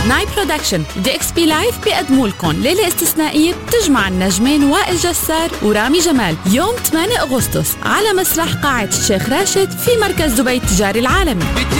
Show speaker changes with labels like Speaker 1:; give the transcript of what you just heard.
Speaker 1: ناي برودكشن ودي اكس بي لايف بيقدموا لكم ليلة استثنائية بتجمع النجمين وائل جسار ورامي جمال يوم 8 أغسطس على مسرح قاعة الشيخ راشد في مركز دبي التجاري العالمي.